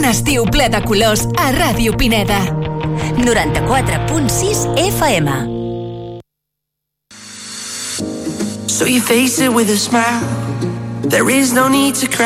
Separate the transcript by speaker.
Speaker 1: estiu ple de colors a Ràdio Pineda.
Speaker 2: 94.6 FM.
Speaker 3: So you face it with a smile. There is no need to cry.